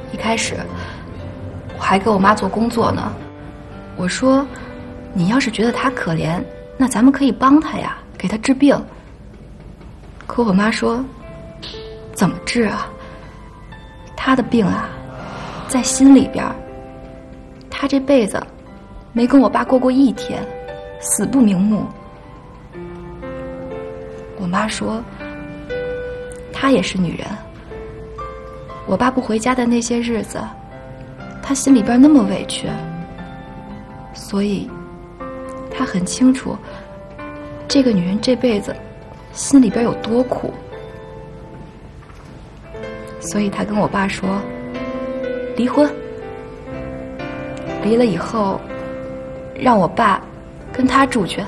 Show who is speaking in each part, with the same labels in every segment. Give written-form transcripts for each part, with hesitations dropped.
Speaker 1: 一开始我还给我妈做工作呢。我说，你要是觉得他可怜，那咱们可以帮他呀，给他治病。可我妈说，怎么治啊？他的病啊，在心里边。他这辈子没跟我爸过过一天，死不瞑目。我妈说，她也是女人。我爸不回家的那些日子，她心里边那么委屈，所以她很清楚这个女人这辈子心里边有多苦。所以她跟我爸说，离婚。离了以后，让我爸跟他住去。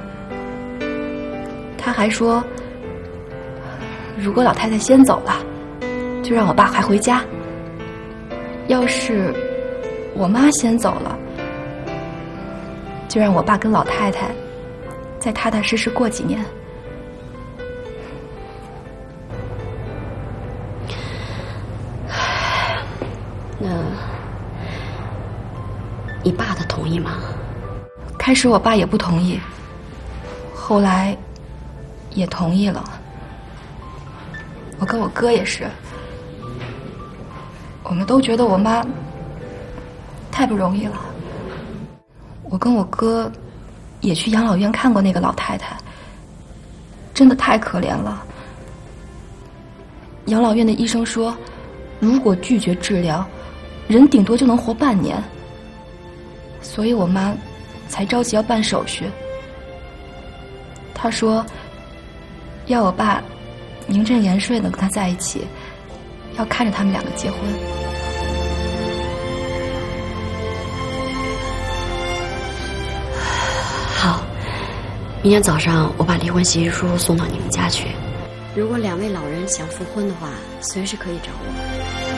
Speaker 1: 他还说，如果老太太先走了，就让我爸还回家。要是我妈先走了，就让我爸跟老太太再踏踏实实过几年。
Speaker 2: 那你爸他同意吗？
Speaker 1: 开始我爸也不同意，后来也同意了。我跟我哥也是，我们都觉得我妈太不容易了。我跟我哥也去养老院看过那个老太太，真的太可怜了。养老院的医生说，如果拒绝治疗，人顶多就能活半年。所以我妈才着急要办手续。她说要我爸名正言顺的跟她在一起，要看着他们两个结婚。
Speaker 2: 好，明天早上我把离婚协议书送到你们家去。如果两位老人想复婚的话，随时可以找我。